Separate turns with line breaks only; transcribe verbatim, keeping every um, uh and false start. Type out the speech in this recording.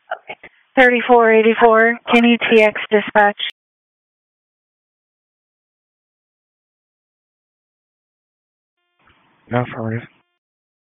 thirty-four eighty-four, Kenny T X dispatch.
No, affirmative.